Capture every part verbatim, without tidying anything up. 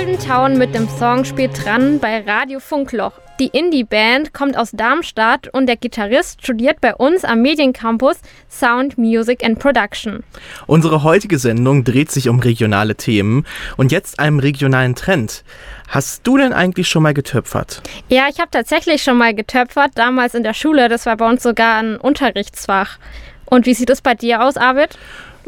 Eldentown mit dem Song spielt dran bei Radio Funkloch. Die Indie-Band kommt aus Darmstadt und der Gitarrist studiert bei uns am Mediencampus Sound, Music and Production. Unsere heutige Sendung dreht sich um regionale Themen und jetzt einem regionalen Trend. Hast du denn eigentlich schon mal getöpfert? Ja, ich habe tatsächlich schon mal getöpfert, damals in der Schule. Das war bei uns sogar ein Unterrichtsfach. Und wie sieht es bei dir aus, Arvid?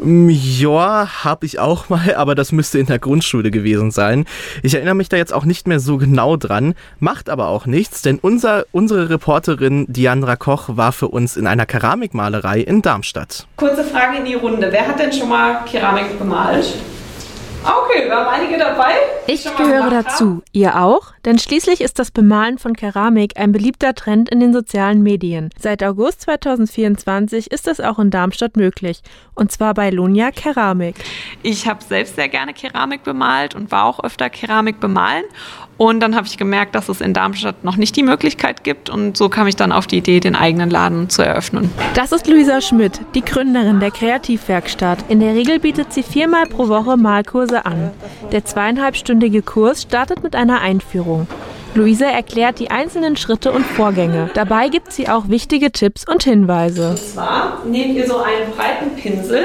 Ja, habe ich auch mal, aber das müsste in der Grundschule gewesen sein. Ich erinnere mich da jetzt auch nicht mehr so genau dran, macht aber auch nichts, denn unser, unsere Reporterin Diandra Koch war für uns in einer Keramikmalerei in Darmstadt. Kurze Frage in die Runde. Wer hat denn schon mal Keramik bemalt? Okay, wir haben einige dabei. Ich gehöre dazu. Ihr auch? Denn schließlich ist das Bemalen von Keramik ein beliebter Trend in den sozialen Medien. Seit August zweitausendvierundzwanzig ist es auch in Darmstadt möglich. Und zwar bei Lonia Keramik. Ich habe selbst sehr gerne Keramik bemalt und war auch öfter Keramik bemalen. Und dann habe ich gemerkt, dass es in Darmstadt noch nicht die Möglichkeit gibt. Und so kam ich dann auf die Idee, den eigenen Laden zu eröffnen. Das ist Luisa Schmidt, die Gründerin der Kreativwerkstatt. In der Regel bietet sie viermal pro Woche Malkurse an. Der zweieinhalbstündige Kurs startet mit einer Einführung. Luisa erklärt die einzelnen Schritte und Vorgänge. Dabei gibt sie auch wichtige Tipps und Hinweise. Und zwar nehmt ihr so einen breiten Pinsel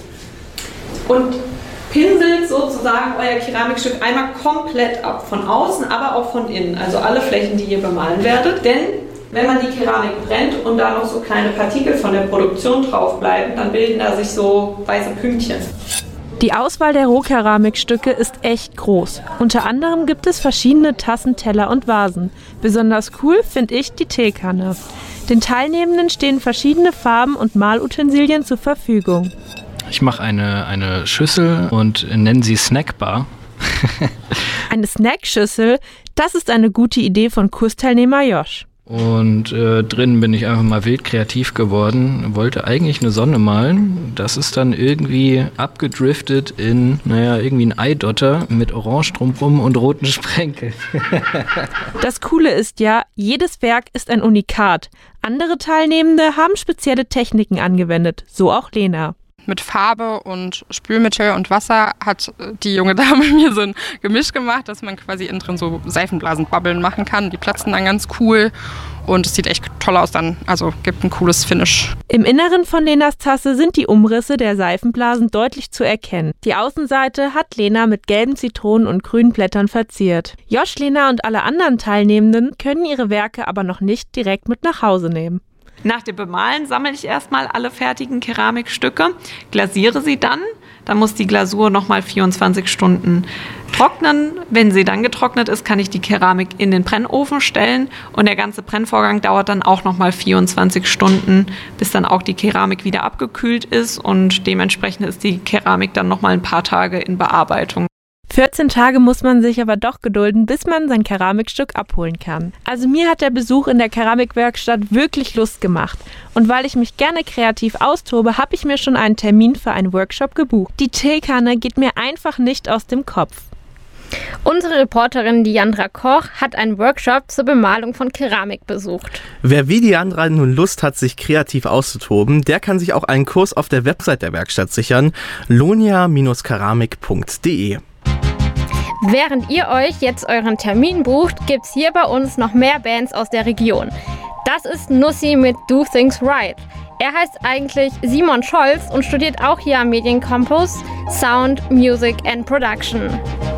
und pinselt sozusagen euer Keramikstück einmal komplett ab. Von außen, aber auch von innen. Also alle Flächen, die ihr bemalen werdet. Denn wenn man die Keramik brennt und da noch so kleine Partikel von der Produktion drauf bleiben, dann bilden da sich so weiße Pünktchen. Die Auswahl der Rohkeramikstücke ist echt groß. Unter anderem gibt es verschiedene Tassen, Teller und Vasen. Besonders cool finde ich die Teekanne. Den Teilnehmenden stehen verschiedene Farben und Malutensilien zur Verfügung. Ich mache eine, eine Schüssel und nenne sie Snackbar. Eine Snackschüssel, das ist eine gute Idee von Kursteilnehmer Josh. Und äh, drinnen bin ich einfach mal wild kreativ geworden, wollte eigentlich eine Sonne malen. Das ist dann irgendwie abgedriftet in, naja, irgendwie ein Eidotter mit Orange drumrum und roten Sprenkeln. Das Coole ist ja, jedes Werk ist ein Unikat. Andere Teilnehmende haben spezielle Techniken angewendet, so auch Lena. Mit Farbe und Spülmittel und Wasser hat die junge Dame mir so ein Gemisch gemacht, dass man quasi innen drin so Seifenblasenbabbeln machen kann. Die platzen dann ganz cool und es sieht echt toll aus dann, also gibt ein cooles Finish. Im Inneren von Lenas Tasse sind die Umrisse der Seifenblasen deutlich zu erkennen. Die Außenseite hat Lena mit gelben Zitronen und grünen Blättern verziert. Josh, Lena und alle anderen Teilnehmenden können ihre Werke aber noch nicht direkt mit nach Hause nehmen. Nach dem Bemalen sammle ich erstmal alle fertigen Keramikstücke, glasiere sie dann. Dann muss die Glasur nochmal vierundzwanzig Stunden trocknen. Wenn sie dann getrocknet ist, kann ich die Keramik in den Brennofen stellen. Und der ganze Brennvorgang dauert dann auch nochmal vierundzwanzig Stunden, bis dann auch die Keramik wieder abgekühlt ist. Und dementsprechend ist die Keramik dann nochmal ein paar Tage in Bearbeitung. vierzehn Tage muss man sich aber doch gedulden, bis man sein Keramikstück abholen kann. Also mir hat der Besuch in der Keramikwerkstatt wirklich Lust gemacht. Und weil ich mich gerne kreativ austobe, habe ich mir schon einen Termin für einen Workshop gebucht. Die Teekanne geht mir einfach nicht aus dem Kopf. Unsere Reporterin Diandra Koch hat einen Workshop zur Bemalung von Keramik besucht. Wer wie Diandra nun Lust hat, sich kreativ auszutoben, der kann sich auch einen Kurs auf der Website der Werkstatt sichern, lonia keramik punkt de. Während ihr euch jetzt euren Termin bucht, gibt's hier bei uns noch mehr Bands aus der Region. Das ist Nussi mit Do Things Right. Er heißt eigentlich Simon Scholz und studiert auch hier am Mediencampus Sound, Music and Production.